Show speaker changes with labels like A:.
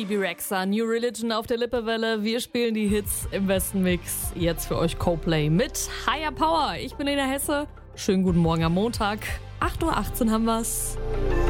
A: Bibi Rexha, New Religion auf der Lippewelle. Wir spielen die Hits im besten Mix. Jetzt für euch Coldplay mit Higher Power. Ich bin Lena Hesse. Schönen guten Morgen am Montag. 8:18 Uhr haben wir's.